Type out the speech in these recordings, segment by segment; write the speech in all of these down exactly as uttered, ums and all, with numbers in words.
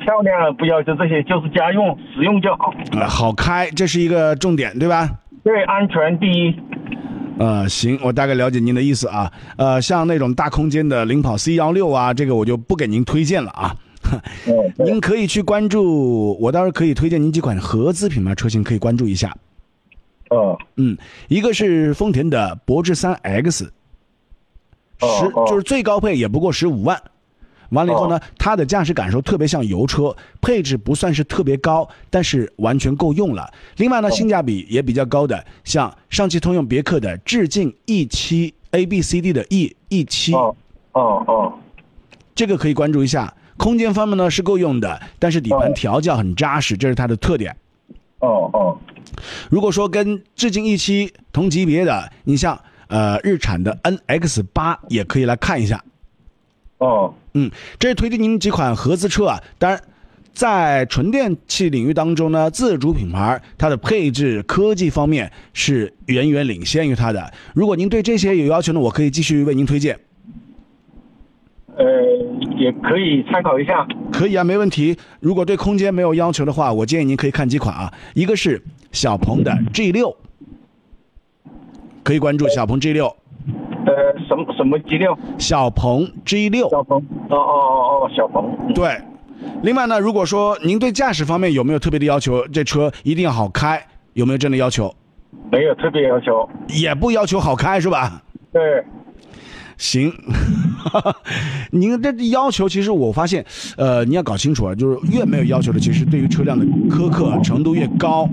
漂亮，不要求这些，就是家用实用就好。 呃，好开，这是一个重点，对吧？ 对，安全第一。 呃，行，我大概了解您的意思啊。呃，像那种大空间的领跑 C 一六啊，这个我就不给您推荐了啊。您可以去关注，我倒是可以推荐您几款合资品牌车型，可以关注一下。 哦， 嗯，一个是丰田的博致三 X， 十就是最高配也不过十五万。完了以后呢，它的驾驶感受特别像油车，配置不算是特别高，但是完全够用了。另外呢，性价比也比较高的，像上汽通用别克的致敬 E 七 A B C D 的 E E 七， 哦哦哦，这个可以关注一下。空间方面呢是够用的，但是底盘调教很扎实，这是它的特点。 哦哦， 如果说跟致敬 E 七同级别的，你像呃日产的 N X 八 也可以来看一下。 哦， 嗯，这是推荐您几款合资车啊。当然，在纯电器领域当中呢，自主品牌它的配置、科技方面是远远领先于它的。如果您对这些有要求呢，我可以继续为您推荐。 呃，也可以参考一下。 可以啊，没问题。如果对空间没有要求的话，我建议您可以看几款啊。一个是小鹏的 G 六， 可以关注小鹏 G 六。 呃，什么什么 G 六？ 小鹏 G 六。 小鹏，哦哦哦哦，小鹏。 对。另外呢，如果说您对驾驶方面有没有特别的要求，这车一定要好开，有没有这样的要求？ 没有特别要求。 也不要求好开是吧？ 对。 行，您这要求其实我发现，呃，你要搞清楚啊，就是越没有要求的，其实对于车辆的苛刻程度越高。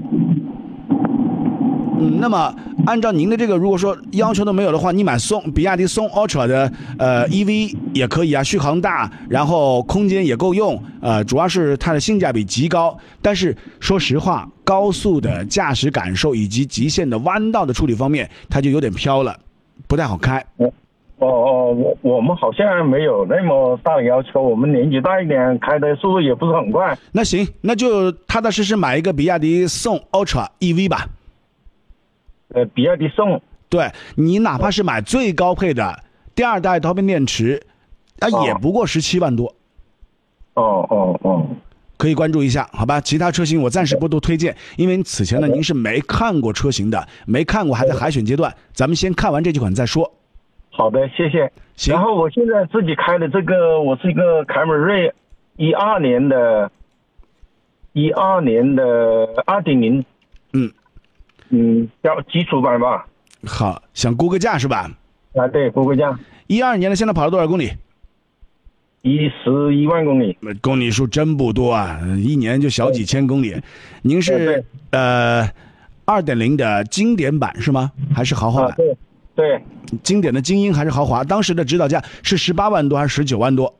嗯，那么按照您的这个，如果说要求都没有的话，你买宋比亚迪宋 Ultra 的呃 E V 也可以啊，续航大，然后空间也够用，呃，主要是它的性价比极高。但是说实话，高速的驾驶感受以及极限的弯道的处理方面，它就有点飘了，不太好开。 哦哦，我我们好像没有那么大的要求，我们年纪大一点，开的速度也不是很快。 那行，那就踏踏实实买一个比亚迪宋 Ultra E V 吧。 呃，比亚迪宋， 对，你哪怕是买最高配的第二代刀片电池，啊，也不过十七万多。 哦哦哦， 可以关注一下，好吧？其他车型我暂时不多推荐，因为此前呢您是没看过车型的，没看过还在海选阶段，咱们先看完这几款再说。 好的，谢谢。 行。 然后我现在自己开的这个，我是一个凯美瑞，一二年的，一二年的二点零， 嗯。 嗯，叫基础版吧。 好，想估个价是吧？ 啊，对，估个价。 一二年的，现在跑了多少公里？ 一十一万公里。 公里数真不多啊，一年就小几千公里。您是呃二点零的经典版是吗？还是豪华版？ 啊、对对， 经典的精英还是豪华？当时的指导价是十八万多还是十九万多？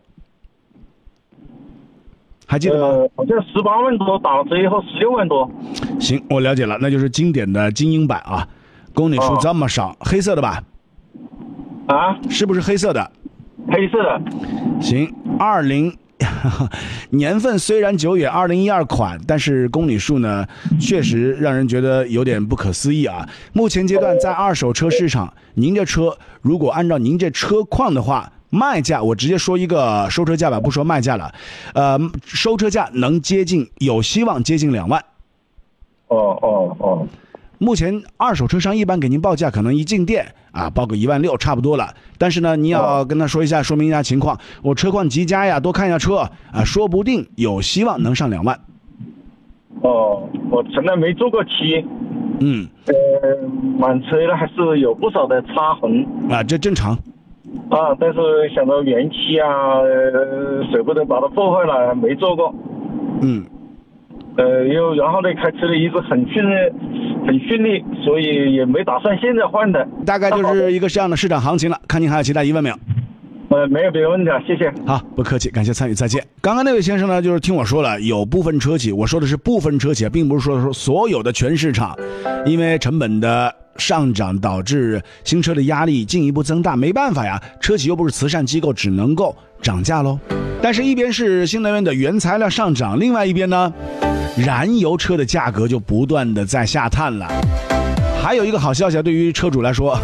还记得吗？ 呃，好像十八万多，打折以后十六万多。 行，我了解了，那就是经典的精英版啊，公里数这么少，哦、黑色的吧？ 啊？ 是不是黑色的？ 黑色的。 行，二零年份虽然久远，二零一二款，但是公里数呢，确实让人觉得有点不可思议啊。目前阶段在二手车市场，您这车如果按照您这车况的话，卖价我直接说一个收车价吧，不说卖价了，呃，收车价能接近，有希望接近两万。 哦哦哦。 目前二手车商一般给您报价，可能一进店啊报个一万六差不多了。但是呢，你要跟他说一下，说明一下情况，我车况极佳呀，多看一下车啊，说不定有希望能上两万。 哦，我从来没做过漆。 嗯。 呃，满车呢还是有不少的擦痕。 啊，这正常。 啊，但是想到原漆啊，呃，舍不得把它破坏了，没做过。 嗯。 呃，又然后呢，开车的一直很顺利，很顺利，所以也没打算现在换的。 大概就是一个这样的市场行情了。看您还有其他疑问没有？ 呃，没有别的问题了，谢谢。 好，不客气，感谢参与，再见。刚刚那位先生呢，就是听我说了，有部分车企，我说的是部分车企，并不是说说所有的全市场，因为成本的上涨导致新车的压力进一步增大，没办法呀，车企又不是慈善机构，只能够涨价喽。但是，一边是新能源的原材料上涨，另外一边呢，燃油车的价格就不断的在下探了。还有一个好消息啊，对于车主来说，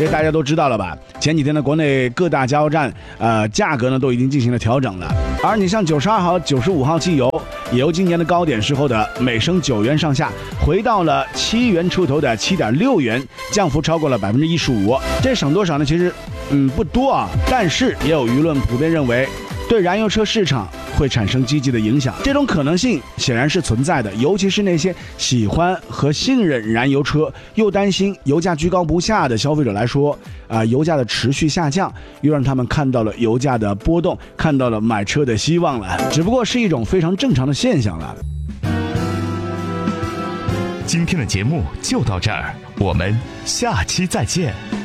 这大家都知道了吧？前几天的国内各大加油站，呃，价格呢都已经进行了调整了。而你像九十二号、九十五号汽油，也由今年的高点时候的每升九元上下，回到了七元出头的七点六元，降幅超过了百分之一十五。这省多少呢？其实，嗯，不多啊。但是也有舆论普遍认为，对燃油车市场会产生积极的影响，这种可能性显然是存在的。尤其是那些喜欢和信任燃油车，又担心油价居高不下的消费者来说，啊、呃，油价的持续下降，又让他们看到了油价的波动，看到了买车的希望了。只不过是一种非常正常的现象了。 今天的节目就到这儿，我们下期再见。